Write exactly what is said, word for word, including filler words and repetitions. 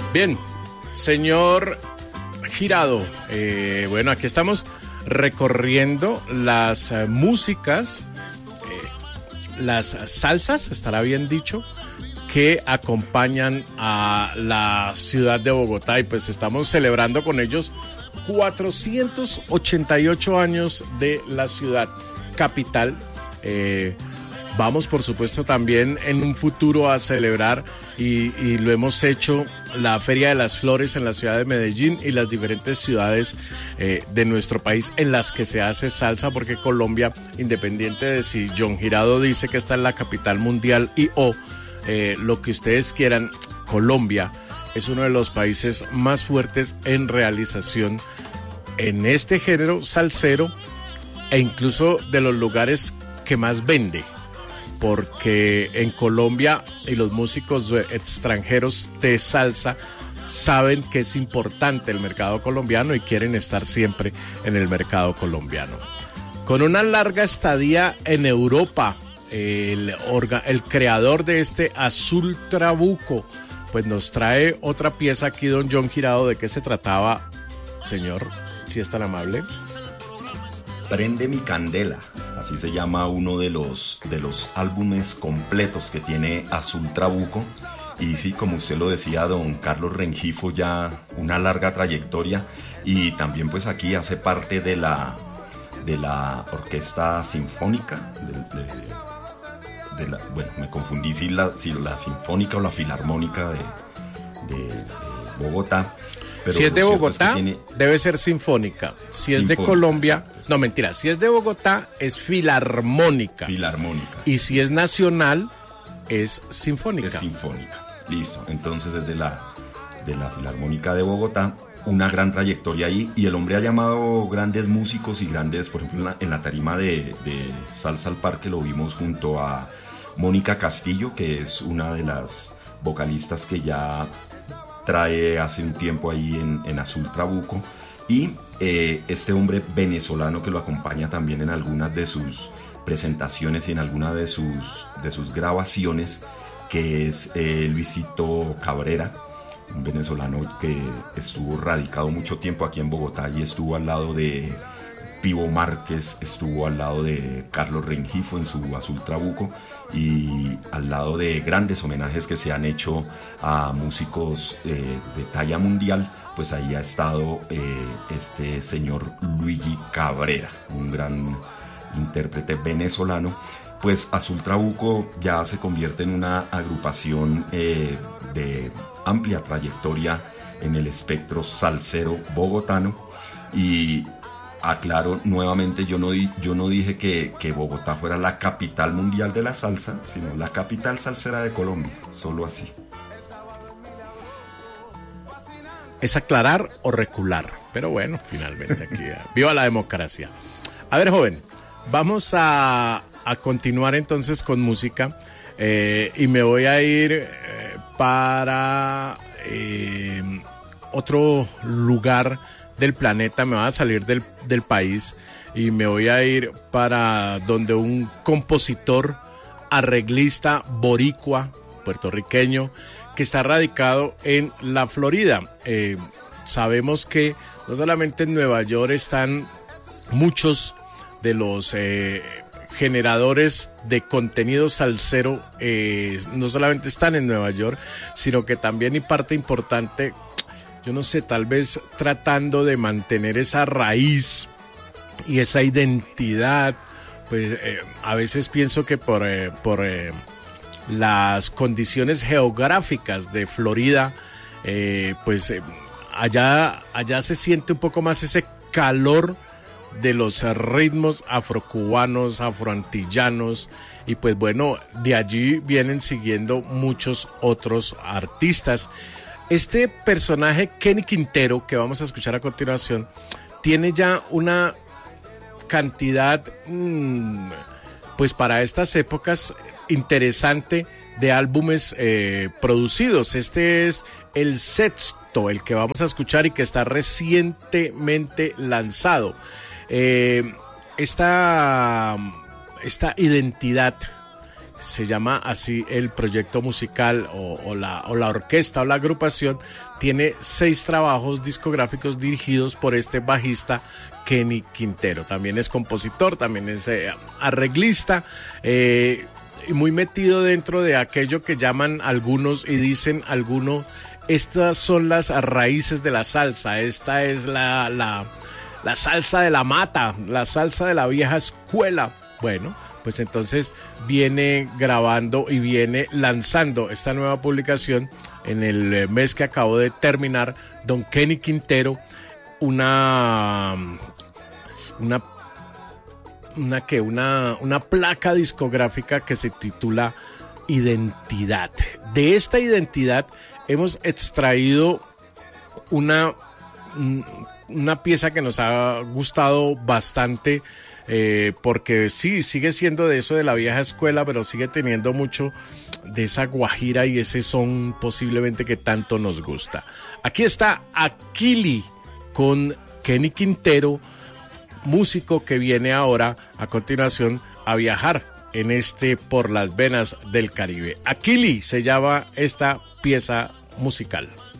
Bien, señor Girado, eh, bueno, aquí estamos recorriendo las uh, músicas, eh, las salsas, estará bien dicho, que acompañan a la ciudad de Bogotá, y pues estamos celebrando con ellos cuatrocientos ochenta y ocho años de la ciudad capital. Eh, vamos, por supuesto, también en un futuro a celebrar, y, y lo hemos hecho, la Feria de las Flores en la ciudad de Medellín y las diferentes ciudades eh, de nuestro país en las que se hace salsa, porque Colombia, independiente de si John Girado dice que está en la capital mundial y o eh, lo que ustedes quieran, Colombia es uno de los países más fuertes en realización en este género salsero, e incluso de los lugares que más vende, porque en Colombia y los músicos extranjeros de salsa saben que es importante el mercado colombiano y quieren estar siempre en el mercado colombiano. Con una larga estadía en Europa, el, orga, el creador de este Azul Trabuco, pues nos trae otra pieza aquí, don John Girado. ¿De qué se trataba, señor? Si es tan amable. Prende mi candela, así se llama uno de los, de los álbumes completos que tiene Azul Trabuco. Y sí, como usted lo decía, don Carlos Rengifo, ya una larga trayectoria, y también pues aquí hace parte de la, de la orquesta sinfónica, de, de, de la, bueno, me confundí si la, si la sinfónica o la filarmónica de, de, de Bogotá. Pero si es de Bogotá, es tiene... debe ser sinfónica. Si es sinfónica, de Colombia, exacto, no, mentira. Si es de Bogotá, es filarmónica. Filarmónica. Y si es nacional, es sinfónica. Es sinfónica. Listo. Entonces es de la, de la Filarmónica de Bogotá. Una gran trayectoria ahí. Y el hombre ha llamado grandes músicos y grandes, por ejemplo, en la, en la tarima de, de Salsa al Parque lo vimos junto a Mónica Castillo, que es una de las vocalistas que ya trae hace un tiempo ahí en, en Azul Trabuco, y eh, este hombre venezolano que lo acompaña también en algunas de sus presentaciones y en algunas de sus, de sus grabaciones, que es eh, Luisito Cabrera, un venezolano que estuvo radicado mucho tiempo aquí en Bogotá y estuvo al lado de Pivo Márquez, estuvo al lado de Carlos Rengifo en su Azul Trabuco, y al lado de grandes homenajes que se han hecho a músicos eh, de talla mundial, pues ahí ha estado eh, este señor Luigi Cabrera, un gran intérprete venezolano. Pues Azul Trabuco ya se convierte en una agrupación eh, de amplia trayectoria en el espectro salsero bogotano, y aclaro nuevamente, yo no, di, yo no dije que, que Bogotá fuera la capital mundial de la salsa, sino la capital salsera de Colombia, solo así. Es aclarar o recular, pero bueno, finalmente aquí, viva la democracia. A ver, joven, vamos a, a continuar entonces con música, eh, y me voy a ir eh, para eh, otro lugar del planeta. Me voy a salir del, del país y me voy a ir para donde un compositor, arreglista boricua, puertorriqueño, que está radicado en la Florida. Eh, sabemos que no solamente en Nueva York están muchos de los eh, generadores de contenido salsero, eh, no solamente están en Nueva York, sino que también, y parte importante, yo no sé, tal vez tratando de mantener esa raíz y esa identidad, pues eh, a veces pienso que por, eh, por eh, las condiciones geográficas de Florida, eh, pues eh, allá, allá se siente un poco más ese calor de los ritmos afrocubanos, afroantillanos, y pues bueno, de allí vienen siguiendo muchos otros artistas. Este personaje, Kenny Quintero, que vamos a escuchar a continuación, tiene ya una cantidad, mmm, pues para estas épocas, interesante de álbumes eh, producidos. Este es el sexto, el que vamos a escuchar y que está recientemente lanzado. Eh, esta, esta identidad se llama así el proyecto musical o, o, la, o la orquesta o la agrupación, tiene seis trabajos discográficos dirigidos por este bajista Kenny Quintero. También es compositor, también es eh, arreglista, eh, y muy metido dentro de aquello que llaman algunos y dicen algunos, estas son las raíces de la salsa, esta es la, la, la salsa de la mata, la salsa de la vieja escuela. Bueno, pues entonces viene grabando y viene lanzando esta nueva publicación en el mes que acabo de terminar, don Kenny Quintero, una una una que una una placa discográfica que se titula Identidad. De esta identidad hemos extraído una una pieza que nos ha gustado bastante. Eh, porque sí, sigue siendo de eso de la vieja escuela, pero sigue teniendo mucho de esa guajira y ese son posiblemente que tanto nos gusta. Aquí está Aquili con Kenny Quintero, músico que viene ahora a continuación a viajar en este Por las Venas del Caribe. Aquili se llama esta pieza musical.